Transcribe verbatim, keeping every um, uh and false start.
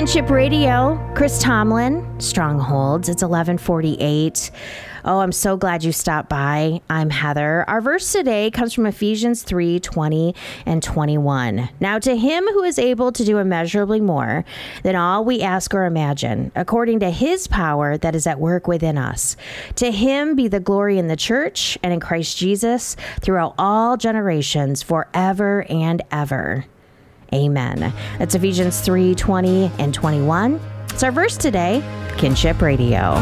Kinship Radio, Chris Tomlin, Strongholds. It's eleven forty-eight. Oh, I'm so glad you stopped by. I'm Heather. Our verse today comes from Ephesians three twenty and twenty-one. Now to him who is able to do immeasurably more than all we ask or imagine, according to his power that is at work within us. To him be the glory in the church and in Christ Jesus throughout all generations, forever and ever. Amen. That's Ephesians three twenty and twenty-one. It's our verse today, Kinship Radio.